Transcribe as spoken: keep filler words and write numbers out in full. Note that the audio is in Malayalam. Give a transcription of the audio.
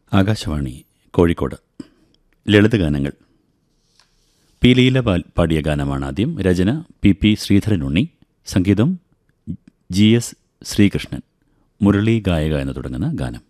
ആകാശവാണി കോഴിക്കോട്. ലളിതഗാനങ്ങൾ. പി ലീല പാടിയ ഗാനമാണ് ആദ്യം. രചന പി പി ശ്രീധരനുണ്ണി, സംഗീതം ജി എസ് ശ്രീകൃഷ്ണൻ. മുരളി ഗായക എന്ന് തുടങ്ങുന്ന ഗാനം.